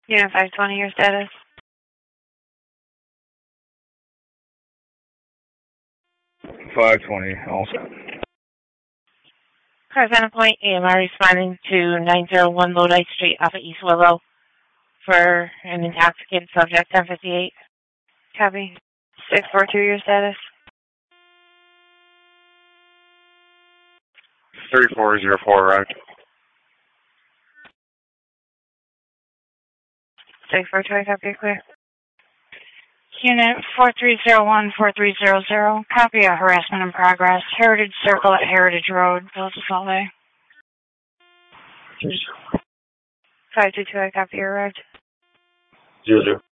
Unit 520, your status. 520, all set. Cars on point, AMR responding to 901 Lodi Street off of East Willow for an intoxicant subject, 1058. Copy. 642, your status. 3404, right? 642, copy, clear. Unit 4301-4300, copy of harassment in progress. Heritage Circle at Heritage Road, Village of Salt Lake. 522, I copy your road. 00.